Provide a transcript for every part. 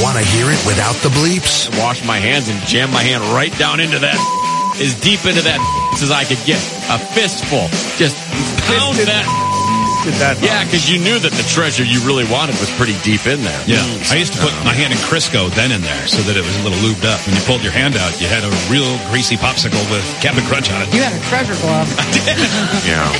Want to hear it without the bleeps? Wash my hands and jam my hand right down into that, as deep into that as I could get. A fistful. Just pound that. Yeah, because you knew that the treasure you really wanted was pretty deep in there. Yeah. I used to put my hand in Crisco then in there so that it was a little lubed up. When you pulled your hand out, you had a real greasy popsicle with Captain Crunch on it. You had a treasure glove. Yeah.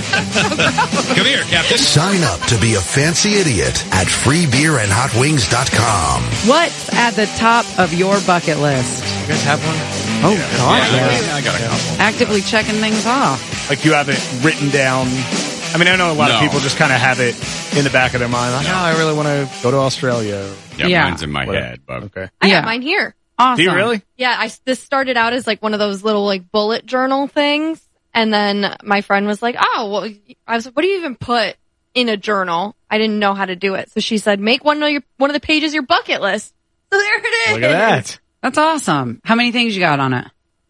Come here, Captain. Sign up to be a fancy idiot at freebeerandhotwings.com. What's at the top of your bucket list? You guys have one? Oh, God. Yeah, I got a couple. Actively checking things off. Like you have it written down. I mean, I know a lot of people just kind of have it in the back of their mind. Like, I really want to go to Australia. Yeah, mine's in my head. But Okay. I got mine here. Awesome. Do you really? Yeah, this started out as like one of those little like bullet journal things. And then my friend was like, oh, well, I was like, what do you even put in a journal? I didn't know how to do it. So she said, make one of the pages your bucket list. So there it is. Look at that. That's awesome. How many things you got on it?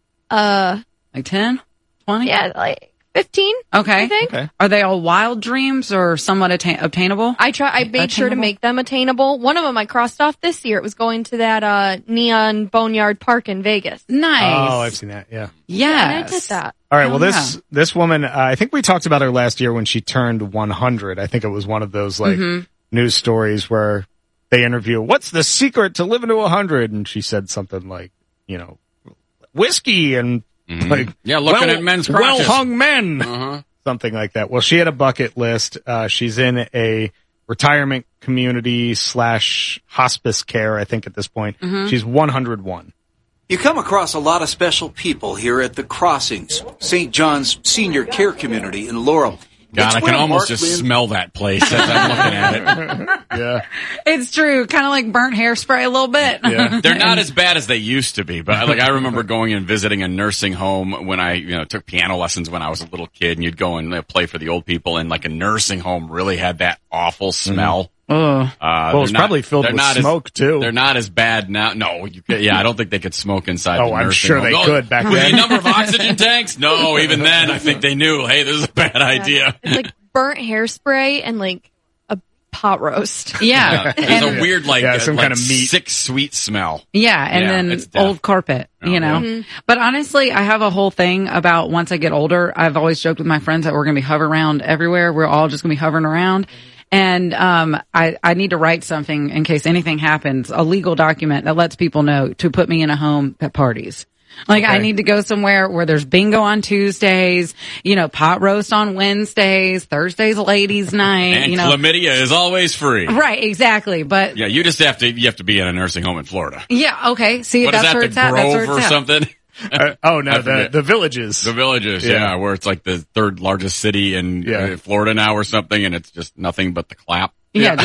Like 10? 20? Yeah, like 15. Okay. I think. Okay. Are they all wild dreams or somewhat obtainable? I made sure to make them attainable. One of them I crossed off this year. It was going to that Neon Boneyard Park in Vegas. Nice. Oh, I've seen that. Yeah. Yes. And I did that. All right. Well, yeah. this woman, I think we talked about her last year when she turned 100. I think it was one of those like news stories where they interview, what's the secret to living to 100? And she said something like, whiskey and like, looking at men's crotches. Well-hung men. Something like that. Well, she had a bucket list. She's in a retirement community / hospice care, I think at this point. She's 101. You come across a lot of special people here at the Crossings, St. John's Senior Care Community in Laurel. God, I can almost just smell that place as I'm looking at it. Yeah. It's true. Kind of like burnt hairspray a little bit. Yeah. They're not as bad as they used to be, but I remember going and visiting a nursing home when I, took piano lessons when I was a little kid, and you'd go and play for the old people, and like a nursing home really had that awful smell. Well, it's probably filled with smoke too. They're not as bad now. No, I don't think they could smoke inside the nursing I'm sure home. they could back then. The number of oxygen tanks? No, even then, I think they knew, hey, this is a bad idea. It's like burnt hairspray and like a pot roast. Yeah. There's a weird, some kind of meat. sick, sweet smell. Yeah, and then old carpet, But honestly, I have a whole thing about once I get older, I've always joked with my friends that we're going to be hovering around everywhere. We're all just going to be hovering around. And I need to write something in case anything happens, a legal document that lets people know to put me in a home at parties. Like, I need to go somewhere where there's bingo on Tuesdays, pot roast on Wednesdays, Thursdays ladies' night, and chlamydia is always free. Right, exactly. But yeah, you just have to be in a nursing home in Florida. Yeah, okay. See, what that's is that, where it's at. Grove That's where it's or at. something? The Villages. The Villages, yeah, where it's like the third largest city in Florida now or something, and it's just nothing but the clap. Yeah.